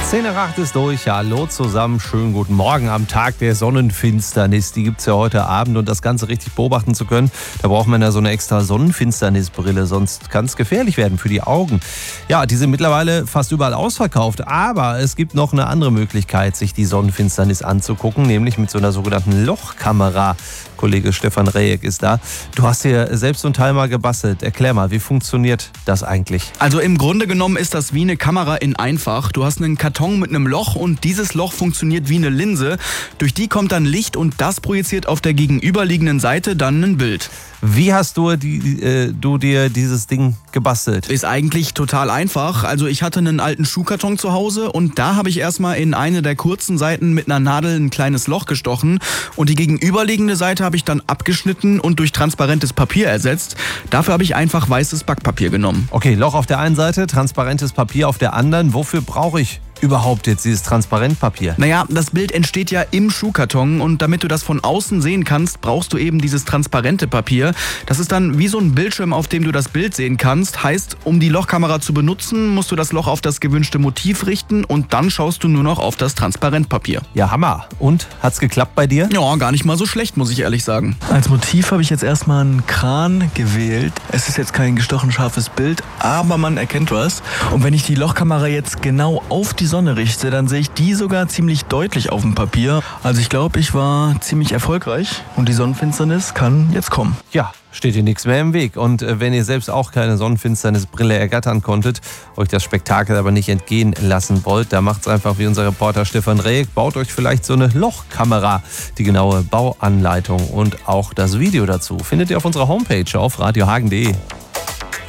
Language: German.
10:08 ist durch. Hallo zusammen, schönen guten Morgen am Tag der Sonnenfinsternis. Die gibt es ja heute Abend und das Ganze richtig beobachten zu können, da braucht man ja so eine extra Sonnenfinsternisbrille, sonst kann es gefährlich werden für die Augen. Ja, die sind mittlerweile fast überall ausverkauft, aber es gibt noch eine andere Möglichkeit, sich die Sonnenfinsternis anzugucken, nämlich mit so einer sogenannten Lochkamera. Kollege Stefan Rejek ist da. Du hast hier selbst so ein Teil mal gebastelt. Erklär mal, wie funktioniert das eigentlich? Also im Grunde genommen ist das wie eine Kamera in einfach. Du hast einen Karton mit einem Loch und dieses Loch funktioniert wie eine Linse. Durch die kommt dann Licht und das projiziert auf der gegenüberliegenden Seite dann ein Bild. Wie hast du dir dieses Ding gebastelt? Ist eigentlich total einfach. Also ich hatte einen alten Schuhkarton zu Hause und da habe ich erstmal in eine der kurzen Seiten mit einer Nadel ein kleines Loch gestochen und die gegenüberliegende Seite habe ich dann abgeschnitten und durch transparentes Papier ersetzt. Dafür habe ich einfach weißes Backpapier genommen. Okay, Loch auf der einen Seite, transparentes Papier auf der anderen. Wofür brauche ich überhaupt jetzt dieses Transparentpapier? Naja, das Bild entsteht ja im Schuhkarton und damit du das von außen sehen kannst, brauchst du eben dieses transparente Papier. Das ist dann wie so ein Bildschirm, auf dem du das Bild sehen kannst. Heißt, um die Lochkamera zu benutzen, musst du das Loch auf das gewünschte Motiv richten und dann schaust du nur noch auf das Transparentpapier. Ja, Hammer. Und, hat's geklappt bei dir? Ja, gar nicht mal so schlecht, muss ich ehrlich sagen. Als Motiv habe ich jetzt erstmal einen Kran gewählt. Es ist jetzt kein gestochen scharfes Bild, aber man erkennt was. Und wenn ich die Lochkamera jetzt genau auf die Sonne richte, dann sehe ich die sogar ziemlich deutlich auf dem Papier. Also ich glaube, ich war ziemlich erfolgreich und die Sonnenfinsternis kann jetzt kommen. Ja, steht dir nichts mehr im Weg. Und wenn ihr selbst auch keine Sonnenfinsternisbrille ergattern konntet, euch das Spektakel aber nicht entgehen lassen wollt, da macht's einfach wie unser Reporter Stefan Rejek. Baut euch vielleicht so eine Lochkamera. Die genaue Bauanleitung und auch das Video dazu findet ihr auf unserer Homepage auf radiohagen.de.